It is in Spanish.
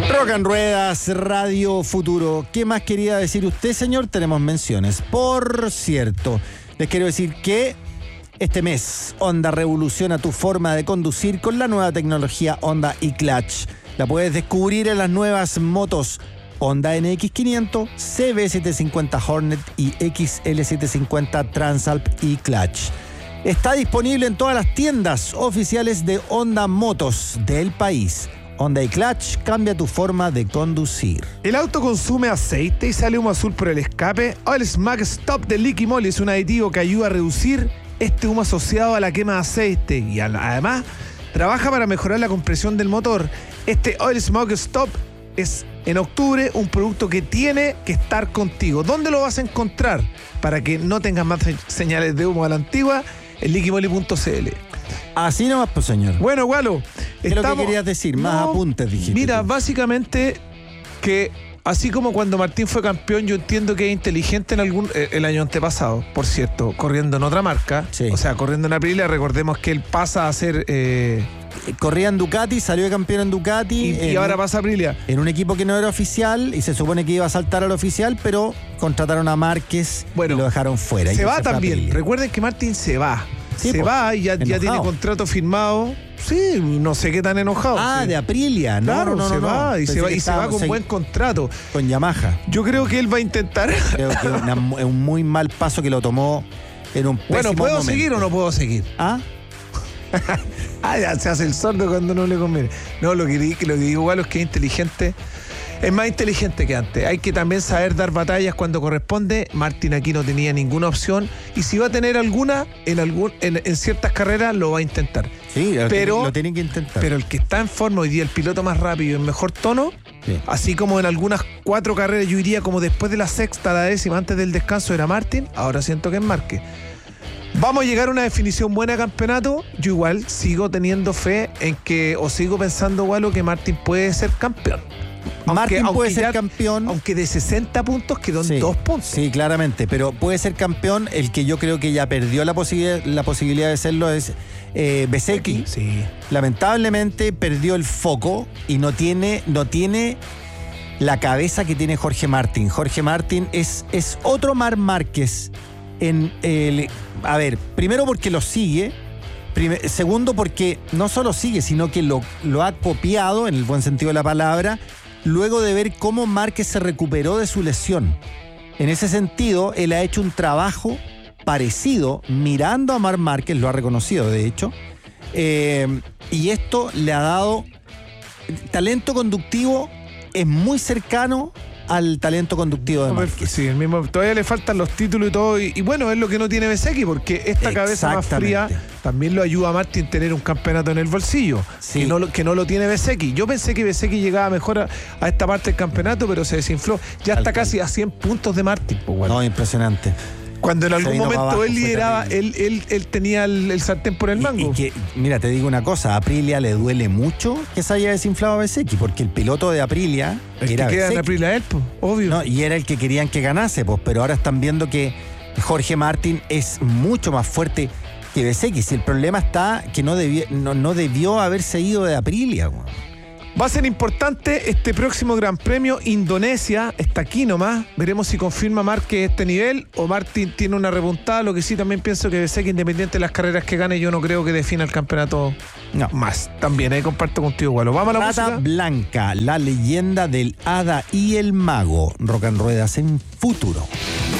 Rock en Ruedas, Radio Futuro. ¿Qué más quería decir usted, señor? Tenemos menciones. Por cierto, les quiero decir que este mes Honda revoluciona tu forma de conducir con la nueva tecnología Honda eClutch. La puedes descubrir en las nuevas motos Honda NX500, CB750 Hornet y XL750 Transalp eClutch. Está disponible en todas las tiendas oficiales de Honda Motos del país. Honda eClutch cambia tu forma de conducir. El auto consume aceite y sale humo azul por el escape. Oil Smack Stop de Liqui Moly es un aditivo que ayuda a reducir este humo asociado a la quema de aceite y además trabaja para mejorar la compresión del motor. Este Oil Smoke Stop es en octubre un producto que tiene que estar contigo. ¿Dónde lo vas a encontrar? Para que no tengas más señales de humo a la antigua, en liquimoli.cl. Así nomás, pues, señor. Bueno, Gualo, ¿qué es lo que querías decir? Más apuntes, dijiste. Mira, tú. Básicamente que así como cuando Martín fue campeón, yo entiendo que es inteligente el año antepasado, por cierto, corriendo en otra marca, sí. O sea, corriendo en Aprilia. Recordemos que él pasa a ser corría en Ducati, salió de campeón en Ducati y ahora pasa a Aprilia en un equipo que no era oficial y se supone que iba a saltar al oficial, pero contrataron a Márquez y lo dejaron fuera. Se va también. Recuerden que Martín se va. Sí, se va y ya tiene contrato firmado. Sí, no sé qué tan enojado. Sí. De Aprilia. Claro, se va y se va con buen contrato. Con Yamaha. Yo creo que él va a intentar. Creo que es un muy mal paso que lo tomó en un pésimo momento. ¿Puedo seguir o no puedo seguir? Ya se hace el sordo cuando no le conviene. No, lo que digo igual es que es inteligente. Es más inteligente que antes. Hay que también saber dar batallas cuando corresponde. Martín aquí no tenía ninguna opción. Y si va a tener alguna, en ciertas carreras lo va a intentar. Sí, pero lo tienen que intentar. Pero el que está en forma hoy día, el piloto más rápido y en mejor tono, sí. Así como en algunas 4 carreras, yo iría como después de la sexta, la décima, antes del descanso era Martín, ahora siento que es Márquez. Vamos a llegar a una definición buena de campeonato. Yo igual sigo teniendo fe en que, o sigo pensando, Gualo, que Martín puede ser campeón. Martín puede ser campeón. Aunque de 60 puntos quedó en 2 puntos. Sí, claramente, pero puede ser campeón. El que yo creo que ya perdió la posibilidad de serlo es Bezzecchi. Sí. Lamentablemente perdió el foco y no tiene la cabeza que tiene Jorge Martín. Jorge Martín es otro Marc Márquez. Primero porque lo sigue. Segundo porque no solo sigue, sino que lo ha copiado, en el buen sentido de la palabra, luego de ver cómo Márquez se recuperó de su lesión. En ese sentido, él ha hecho un trabajo parecido, mirando a Marc Márquez, lo ha reconocido de hecho, y esto le ha dado talento conductivo, es muy cercano al talento conductivo de Márquez. Sí, el mismo, todavía le faltan los títulos y todo, y bueno, es lo que no tiene Bezzecchi, porque esta cabeza más fría también lo ayuda a Martín a tener un campeonato en el bolsillo, sí. que no lo tiene Bezzecchi. Yo pensé que Bezzecchi llegaba mejor a esta parte del campeonato, pero se desinfló. Ya está casi a 100 puntos de Martín. Pues bueno. No, impresionante. Cuando en algún momento él lideraba, él tenía el sartén por el mango. Mira, te digo una cosa, a Aprilia le duele mucho que se haya desinflado a Bezzecchi, porque el piloto de Aprilia el era que queda en Aprilia él, pues, obvio. No, y era el que querían que ganase, pues, pero ahora están viendo que Jorge Martín es mucho más fuerte que Bezzecchi. Si el problema está que no debió haberse ido de Aprilia, güey. Va a ser importante este próximo Gran Premio. Indonesia está aquí nomás. Veremos si confirma Márquez este nivel o Martín tiene una repuntada. Lo que sí también pienso que Bezzecchi, independiente de las carreras que gane, yo no creo que defina el campeonato más. También ahí comparto contigo, Gualo. Vamos a la música. Rata Blanca, la leyenda del hada y el mago. Rock en Ruedas en Futuro.